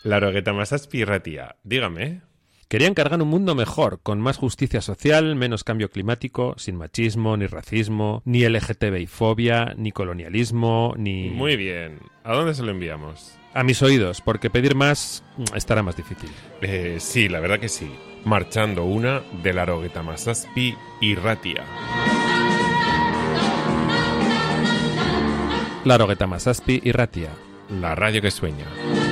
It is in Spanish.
Larogetamazazpi irratia, dígame. Querían cargar un mundo mejor, con más justicia social, menos cambio climático, sin machismo, ni racismo, ni LGTBI-fobia, ni colonialismo, ni... Muy bien. ¿A dónde se lo enviamos? A mis oídos, porque pedir más estará más difícil. Sí, la verdad que sí. Marchando una de Larogetamazazpi irratia. Larogetamazazpi irratia. La radio que sueña.